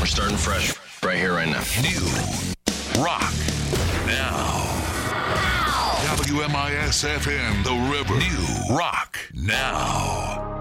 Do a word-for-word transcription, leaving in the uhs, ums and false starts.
We're starting fresh right here, right now. New rock now. W M I S F M, The River. New rock now.